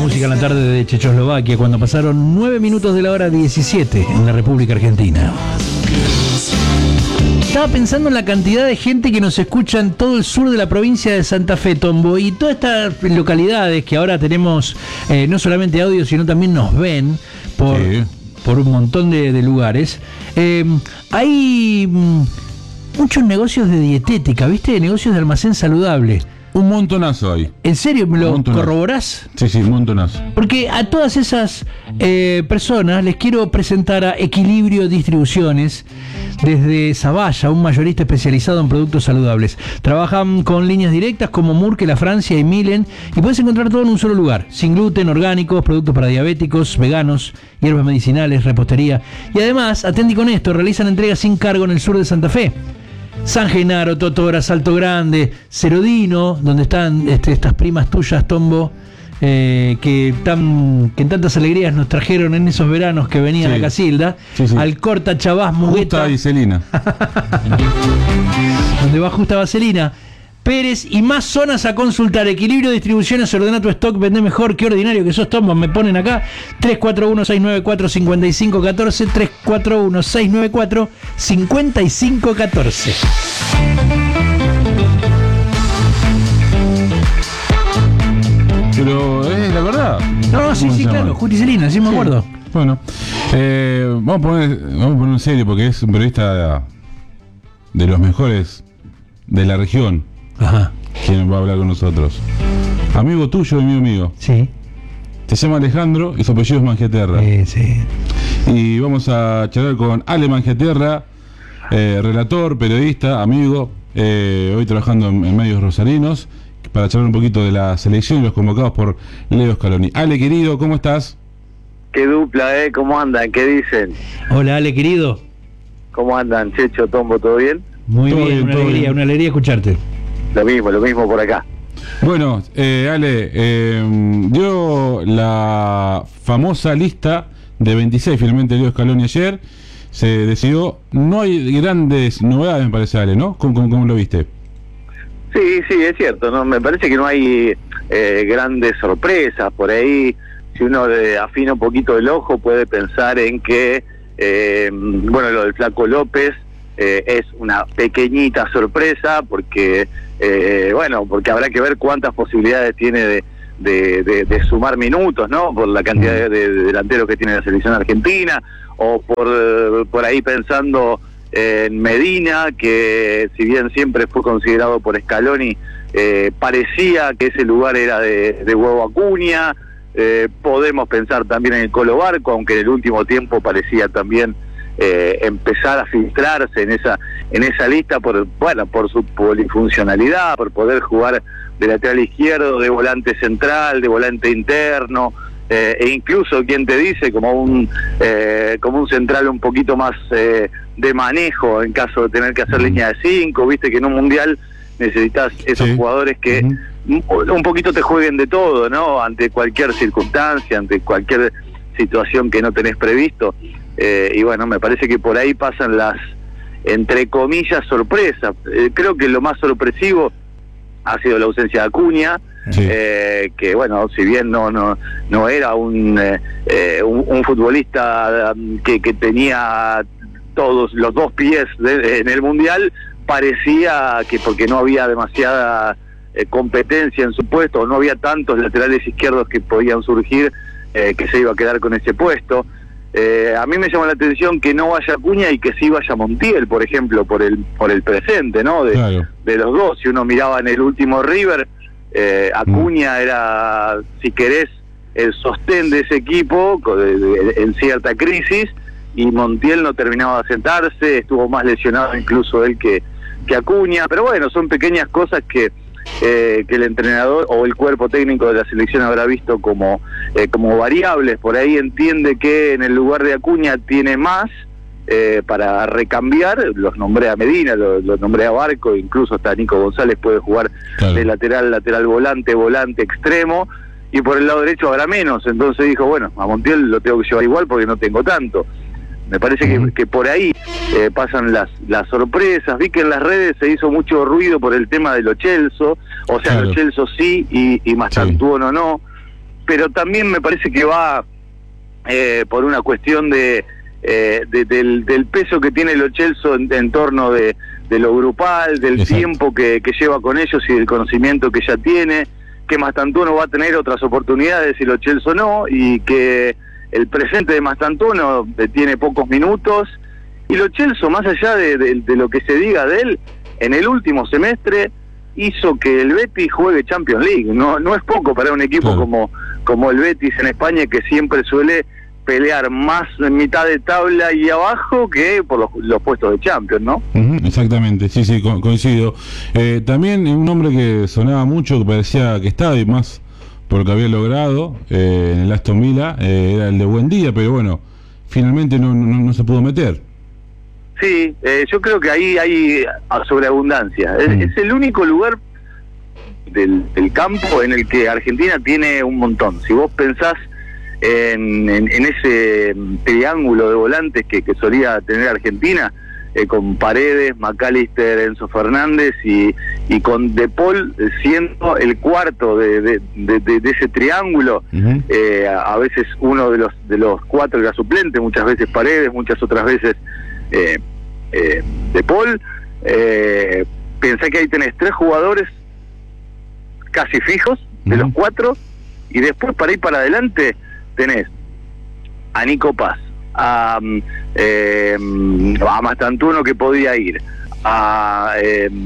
música en la tarde de Checoslovaquia, cuando pasaron 9 minutos de la hora 17 en la República Argentina. Estaba pensando en la cantidad de gente que nos escucha en todo el sur de la provincia de Santa Fe, Tombo, y todas estas localidades que ahora tenemos no solamente audio, sino también nos ven por un montón de lugares. Hay muchos negocios de dietética, ¿viste? Negocios de almacén saludable. Un montonazo hay. ¿En serio me lo corroborás? Sí, un montonazo. Porque a todas esas personas les quiero presentar a Equilibrio Distribuciones desde Zavalla, un mayorista especializado en productos saludables. Trabajan con líneas directas como Murke, La Francia y Milen, y puedes encontrar todo en un solo lugar: sin gluten, orgánicos, productos para diabéticos, veganos, hierbas medicinales, repostería. Y además, atendí con esto, realizan entregas sin cargo en el sur de Santa Fe. San Genaro, Totora, Salto Grande, Cerodino, donde están estas primas tuyas, Tombo, que en tantas alegrías nos trajeron en esos veranos que venían a Casilda. Alcorta, Chabás, Mugueta. Justa y Celina. Donde va Justa Vaselina. Pérez y más zonas a consultar. Equilibrio Distribuciones, ordena tu stock, vende mejor. Qué ordinario que sos, Tombo, me ponen acá. 341-694-5514, 341-694-5514. Pero es la verdad. No, sí, claro, Juticelina, sí me acuerdo. Bueno, vamos a poner en serio, porque es un periodista de los mejores de la región. Ajá. Quien va a hablar con nosotros. Amigo tuyo y mi amigo. Sí. Se llama Alejandro y su apellido es Mangiaterra. Sí. Y vamos a charlar con Ale Mangiaterra, relator, periodista, amigo, hoy trabajando en medios rosarinos, para charlar un poquito de la selección y los convocados por Leo Scaloni. Ale, querido, ¿cómo estás? Qué dupla, ¿cómo andan? ¿Qué dicen? Hola, Ale, querido. ¿Cómo andan, Checho, Tombo? ¿Todo bien? Muy bien, una alegría escucharte. Lo mismo por acá. Bueno, Ale, dio la famosa lista de 26, finalmente Leo Scaloni ayer, se decidió, no hay grandes novedades, me parece, Ale, ¿no? ¿Cómo lo viste? Sí, es cierto, ¿no? Me parece que no hay grandes sorpresas por ahí. Si uno afina un poquito el ojo, puede pensar en que, lo del Flaco López es una pequeñita sorpresa, porque porque habrá que ver cuántas posibilidades tiene de sumar minutos, ¿no? Por la cantidad de delanteros que tiene la selección argentina, o por ahí pensando en Medina, que si bien siempre fue considerado por Scaloni, parecía que ese lugar era de Huevo Acuña. Podemos pensar también en el Colo Barco, aunque en el último tiempo parecía también empezar a filtrarse en esa lista por su polifuncionalidad, por poder jugar de lateral izquierdo, de volante central, de volante interno, e incluso, quien te dice, como un central un poquito más de manejo en caso de tener que hacer línea de 5. Viste que en un mundial necesitas esos jugadores que un poquito te jueguen de todo, ¿no? Ante cualquier circunstancia, ante cualquier situación que no tenés previsto. Y me parece que por ahí pasan las, entre comillas, sorpresas. Creo que lo más sorpresivo ha sido la ausencia de Acuña, que si bien no era un futbolista que tenía todos los dos pies en el mundial, parecía que porque no había demasiada competencia en su puesto, o no había tantos laterales izquierdos que podían surgir, que se iba a quedar con ese puesto. A mí me llama la atención que no vaya Acuña y que sí vaya Montiel, por ejemplo, por el presente, ¿no? De los dos. Si uno miraba en el último River, Acuña era, si querés, el sostén de ese equipo en cierta crisis, y Montiel no terminaba de asentarse, estuvo más lesionado incluso él que Acuña. Pero son pequeñas cosas que el entrenador o el cuerpo técnico de la selección habrá visto como variables. Por ahí entiende que en el lugar de Acuña tiene más para recambiar. Los nombré a Medina, los nombré a Barco, incluso hasta Nico González puede jugar de lateral, volante extremo, y por el lado derecho habrá menos. Entonces dijo, a Montiel lo tengo que llevar igual porque no tengo tanto. Me parece que por ahí pasan las sorpresas. Vi que en las redes se hizo mucho ruido por el tema de Lo Celso, Lo Celso sí y Mastantuono no. pero también me parece que va por una cuestión del peso que tiene Lo Celso en torno de lo grupal, del Exacto. tiempo que lleva con ellos y del conocimiento que ya tiene, que Mastantuono va a tener otras oportunidades y Lo Celso no, y que el presente de Mastantuono tiene pocos minutos, y Lo Celso, más allá de lo que se diga de él, en el último semestre hizo que el Betis juegue Champions League. No es poco para un equipo Claro. como el Betis en España, que siempre suele pelear más en mitad de tabla y abajo que por los puestos de Champions, ¿no? Exactamente, sí, coincido. También un nombre que sonaba mucho, que parecía que estaba, y más por lo que había logrado en el Aston Villa, era el de Buendía, pero bueno, finalmente no se pudo meter. Sí, yo creo que ahí hay sobreabundancia. Es el único lugar del campo en el que Argentina tiene un montón. Si vos pensás en ese triángulo de volantes que solía tener Argentina, con Paredes, McAllister, Enzo Fernández y con De Paul siendo el cuarto de ese triángulo, a veces uno de los cuatro era suplente, muchas veces Paredes, muchas otras veces De Paul. Pensé que ahí tenés 3 jugadores casi fijos de los 4, y después para ir para adelante tenés a Nico Paz, a Mastantuono, que podía ir, a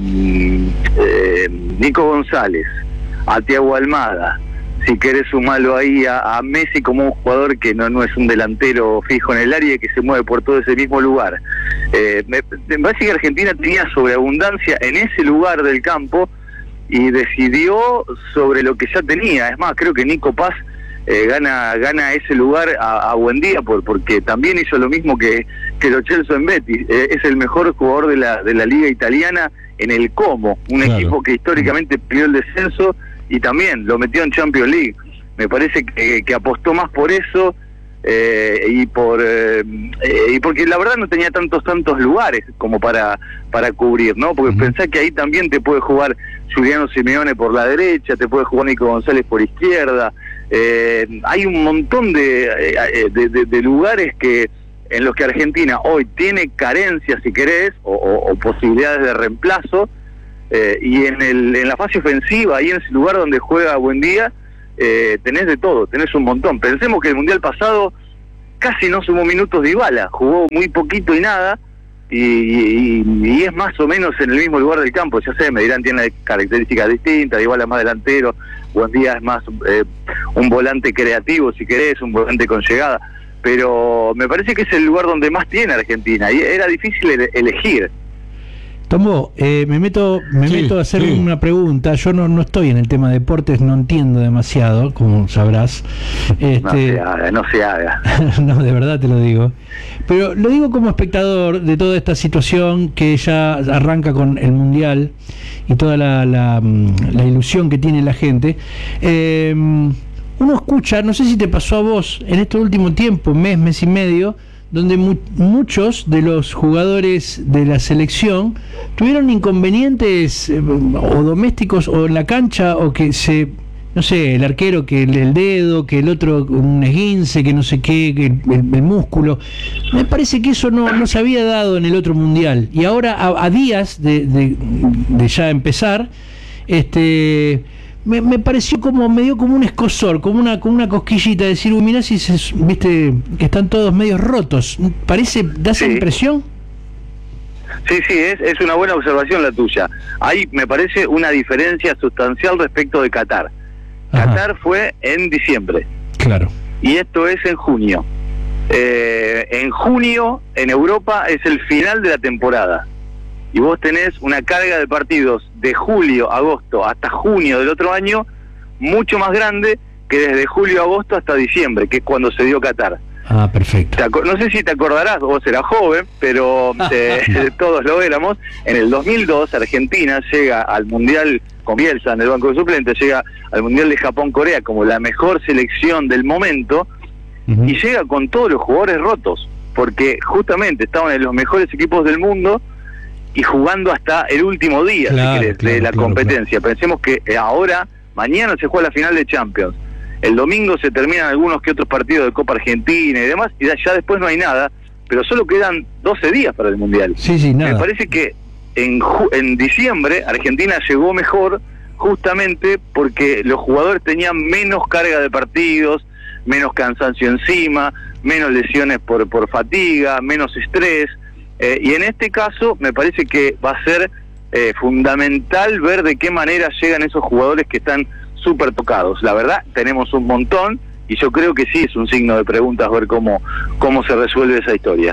Nico González, a Thiago Almada, si querés sumarlo ahí a Messi como un jugador que no es un delantero fijo en el área y que se mueve por todo ese mismo lugar. Me parece que Argentina tenía sobreabundancia en ese lugar del campo y decidió sobre lo que ya tenía. Es más, creo que Nico Paz gana ese lugar a Buendía porque también hizo lo mismo que Lo Celso en Betis. Es el mejor jugador de la liga italiana en el Como, un equipo que históricamente pidió el descenso y también lo metió en Champions League. Me parece que apostó más por eso y porque la verdad no tenía tantos lugares como para cubrir, ¿no? Porque pensá que ahí también te puede jugar Juliano Simeone por la derecha, te puede jugar Nico González por izquierda. Hay un montón de lugares en los que Argentina hoy tiene carencias, si querés, o posibilidades de reemplazo, y en la fase ofensiva, ahí en ese lugar donde juega Buendía, tenés de todo, tenés un montón. Pensemos que el Mundial pasado casi no sumó minutos Dybala, jugó muy poquito y nada, y es más o menos en el mismo lugar del campo. Ya sé, me dirán, tiene características distintas, Dybala es más delantero, Buendía es más un volante creativo, si querés, un volante con llegada, pero me parece que es el lugar donde más tiene Argentina, y era difícil elegir. Tombo, me meto a hacer una pregunta. Yo no estoy en el tema de deportes, no entiendo demasiado, como sabrás. No se haga. No, de verdad te lo digo. Pero lo digo como espectador de toda esta situación que ya arranca con el Mundial y toda la ilusión que tiene la gente. Uno escucha, no sé si te pasó a vos en este último tiempo, mes y medio, donde muchos de los jugadores de la selección tuvieron inconvenientes o domésticos o en la cancha, o que no sé, el arquero que el dedo, que el otro un esguince, que no sé qué, que el músculo. Me parece que eso no se había dado en el otro mundial, y ahora a días de ya empezar, me pareció me dio como un escozor, como una cosquillita, de decir, mirá si viste que están todos medio rotos. ¿Da esa impresión? Sí, es una buena observación la tuya. Ahí me parece una diferencia sustancial respecto de Qatar. Ajá. Qatar fue en diciembre. Claro. Y esto es en junio. En junio, en Europa, es el final de la temporada. Y vos tenés una carga de partidos de julio, agosto hasta junio del otro año mucho más grande que desde julio, agosto hasta diciembre, que es cuando se dio Qatar. Ah, perfecto. No sé si te acordarás, vos eras joven, pero todos lo éramos. En el 2002 Argentina llega al Mundial con Bielsa en el banco de suplentes, llega al Mundial de Japón-Corea como la mejor selección del momento, y llega con todos los jugadores rotos, porque justamente estaban en los mejores equipos del mundo y jugando hasta el último día, si querés, de la competencia. Pensemos que ahora, mañana se juega la final de Champions, El domingo se terminan algunos que otros partidos de Copa Argentina y demás, y ya después no hay nada, pero solo quedan 12 días para el Mundial. Sí, nada. Me parece que en diciembre Argentina llegó mejor justamente porque los jugadores tenían menos carga de partidos, menos cansancio encima, menos lesiones por fatiga, menos estrés, y en este caso me parece que va a ser fundamental ver de qué manera llegan esos jugadores que están súper tocados. La verdad, tenemos un montón, y yo creo que sí es un signo de preguntas ver cómo se resuelve esa historia.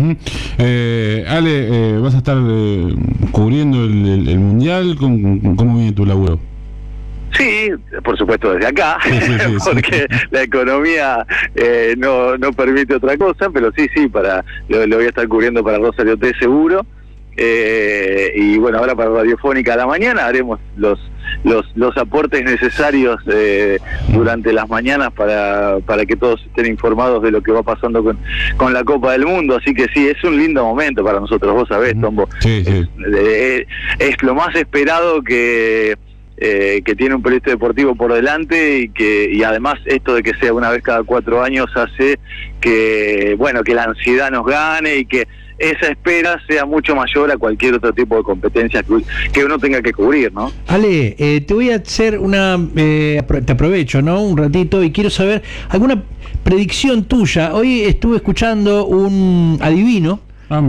Ale, ¿vas a estar cubriendo el Mundial? ¿Cómo viene tu laburo? Sí, por supuesto desde acá, sí, porque la economía no permite otra cosa, pero sí, lo voy a estar cubriendo para Rosario T seguro, y bueno, ahora para Radiofónica a la mañana haremos los aportes necesarios durante las mañanas para que todos estén informados de lo que va pasando con la Copa del Mundo, así que sí, es un lindo momento para nosotros, vos sabés, Tombo. Sí. Es lo más esperado que tiene un periodista deportivo por delante, y además esto de que sea una vez cada 4 años hace que la ansiedad nos gane y que esa espera sea mucho mayor a cualquier otro tipo de competencia que uno tenga que cubrir, ¿no? Ale, te voy a hacer te aprovecho, ¿no? Un ratito, y quiero saber alguna predicción tuya. Hoy estuve escuchando un adivino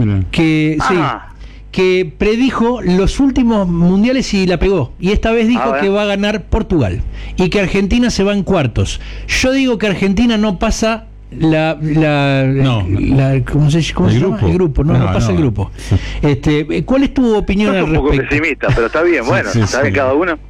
que predijo los últimos mundiales y la pegó. Y esta vez dijo que va a ganar Portugal y que Argentina se va en cuartos. Yo digo que Argentina no pasa ¿cómo se llama? El grupo, no pasa el grupo. ¿Cuál es tu opinión al respecto? Un poco pesimista, pero está bien, bueno, ¿sabe cada uno?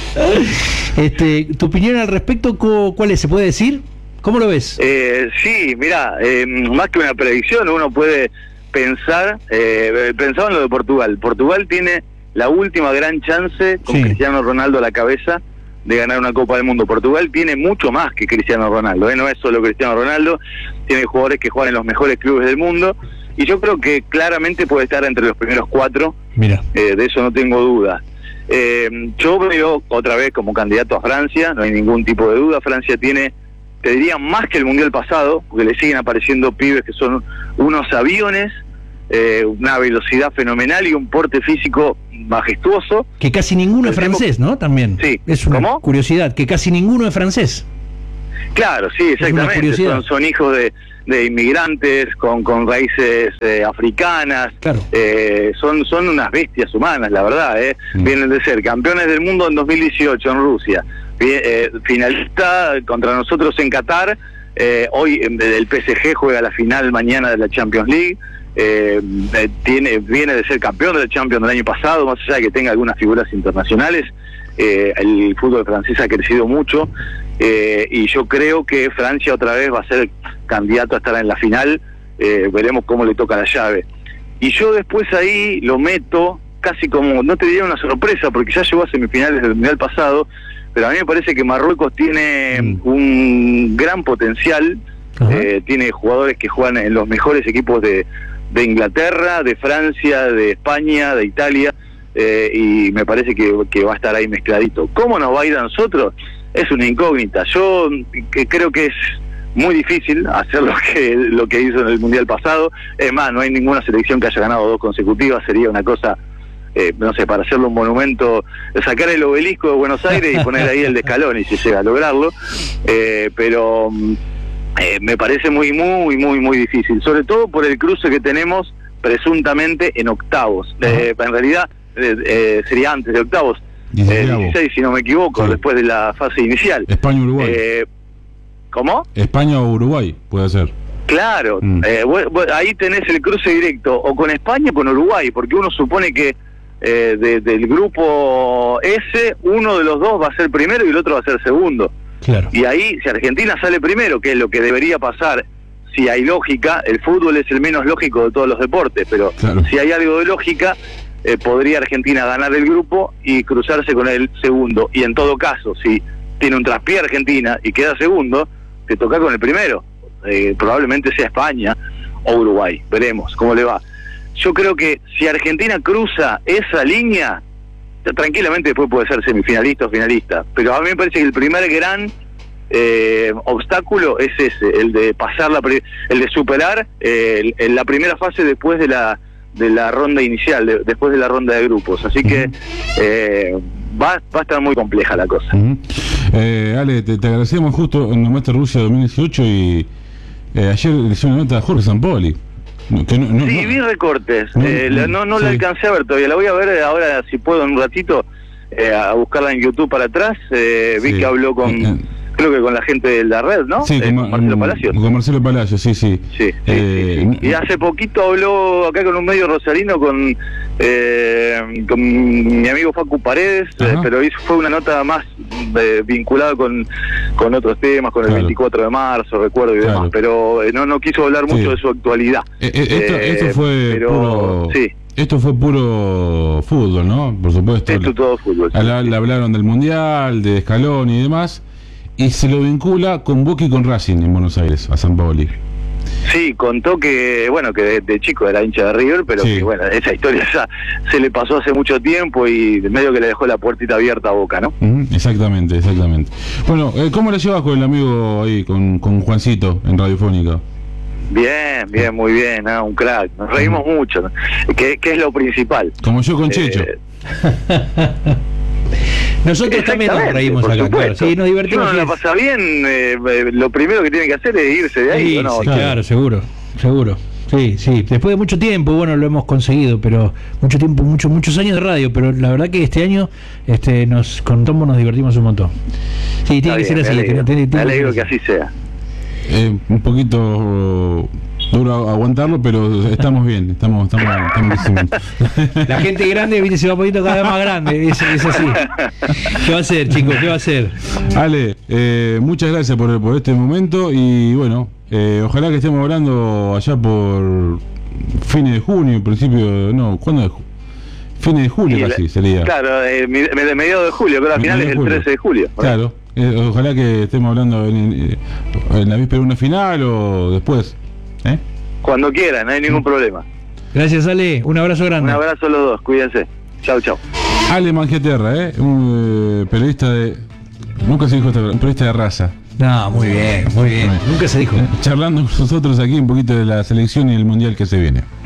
¿Tu opinión al respecto cuál es? ¿Se puede decir? ¿Cómo lo ves? Sí, mirá, más que una predicción, uno puede pensaba en lo de Portugal. Portugal tiene la última gran chance con Cristiano Ronaldo a la cabeza de ganar una Copa del Mundo. Portugal tiene mucho más que Cristiano Ronaldo, no es solo Cristiano Ronaldo, tiene jugadores que juegan en los mejores clubes del mundo, y yo creo que claramente puede estar entre los primeros 4. Mira, de eso no tengo duda. Yo veo otra vez como candidato a Francia, no hay ningún tipo de duda. Francia tiene, te diría, más que el Mundial pasado, porque le siguen apareciendo pibes que son unos aviones, una velocidad fenomenal y un porte físico majestuoso. Que casi ninguno es francés, ¿no? También. Sí. Es una curiosidad, que casi ninguno es francés. Claro, sí, exactamente. Son hijos de inmigrantes con raíces africanas. Claro. Son unas bestias humanas, la verdad. Vienen de ser campeones del mundo en 2018 en Rusia. Finalista contra nosotros en Qatar. Hoy el PSG juega la final mañana de la Champions League. Viene de ser campeón de la Champions del año pasado, más allá de que tenga algunas figuras internacionales. El fútbol francés ha crecido mucho, y yo creo que Francia otra vez va a ser candidato a estar en la final. Veremos cómo le toca la llave. Y yo después ahí lo meto casi como, no te diría una sorpresa, porque ya llegó a semifinales del Mundial pasado, pero a mí me parece que Marruecos tiene un gran potencial. Tiene jugadores que juegan en los mejores equipos de Inglaterra, de Francia, de España, de Italia, y me parece que va a estar ahí mezcladito. ¿Cómo nos va a ir a nosotros? Es una incógnita. Yo creo que es muy difícil hacer lo que hizo en el Mundial pasado. Es más, no hay ninguna selección que haya ganado 2 consecutivas. Sería una cosa, no sé, para hacerle un monumento, sacar el obelisco de Buenos Aires y poner ahí el de Scaloni, si llega a lograrlo. Pero me parece muy difícil, sobre todo por el cruce que tenemos presuntamente en octavos. En realidad sería antes de octavos, 16 si no me equivoco, después de la fase inicial. España-Uruguay. ¿Cómo? España o Uruguay, puede ser. Claro, ahí tenés el cruce directo, o con España o con Uruguay, porque uno supone que del grupo S, uno de los dos va a ser primero y el otro va a ser segundo. Claro. Y ahí, si Argentina sale primero, que es lo que debería pasar, si hay lógica, el fútbol es el menos lógico de todos los deportes, pero si hay algo de lógica, podría Argentina ganar el grupo y cruzarse con el segundo. Y en todo caso, si tiene un traspié Argentina y queda segundo, te toca con el primero. Probablemente sea España o Uruguay, veremos cómo le va. Yo creo que si Argentina cruza esa línea, tranquilamente después puede ser semifinalista o finalista, pero a mí me parece que el primer gran obstáculo es ese, el de pasar el de superar la primera fase después de la ronda inicial, después de la ronda de grupos. Así que va a estar muy compleja la cosa. Ale, te agradecemos. Justo nombraste Rusia 2018 y ayer le hice una nota a Jorge Sampaoli. Sí, vi recortes. No la alcancé a ver todavía. La voy a ver ahora, si puedo, en un ratito, a buscarla en YouTube para atrás. Vi que habló creo que con la gente de la red, ¿no? Sí, con Marcelo Palacios. Con Marcelo Palacios, sí. Sí. Y hace poquito habló acá con un medio rosarino con mi amigo Facu Paredes, pero fue una nota más vinculada con otros temas, con el 24 de marzo, recuerdo, y demás, pero no quiso hablar mucho de su actualidad. Esto fue puro... Sí. Esto fue puro fútbol, ¿no? Por supuesto. Esto todo fútbol. Le hablaron del Mundial, de Scaloni y demás, y se lo vincula con Boca y con Racing en Buenos Aires, a Sampaoli. Sí, contó que de chico era hincha de River, pero que bueno, esa historia ya se le pasó hace mucho tiempo y medio que le dejó la puertita abierta a Boca, ¿no? Exactamente. Bueno, ¿cómo la llevas con el amigo ahí, con Juancito en Radiofónica? Bien, muy bien, un crack, nos reímos mucho, ¿no? que es lo principal. Como yo con Checho. Nosotros también nos reímos acá, claro. Sí, nos divertimos. Si uno la pasa bien, lo primero que tiene que hacer es irse de ahí, sí, ¿no? Sí, claro, seguro. Sí. Después de mucho tiempo, bueno, lo hemos conseguido, pero mucho tiempo, muchos años de radio, pero la verdad que este año con Tombo nos divertimos un montón. Sí, tiene que ser así. Me alegro que así sea. Un poquito duro aguantarlo, pero estamos bien, estamos bien. La gente grande se va poniendo cada vez más grande, es así. ¿Qué va a hacer, chicos? ¿Qué va a hacer? Ale, muchas gracias por este momento y bueno, ojalá que estemos hablando allá por fines de junio, ¿cuándo es? Fines de julio casi sería. Claro, de mediados de julio, pero al final es el 13 de julio. Claro, ojalá que estemos hablando en la víspera de una final o después. Cuando quieran, no hay ningún problema. Gracias, Ale, un abrazo grande. Un abrazo a los dos, cuídense. Chau. Ale Mangeterra, un periodista nunca se dijo un periodista de raza. No, muy bien. Nunca se dijo. Charlando con nosotros aquí un poquito de la selección y el mundial que se viene.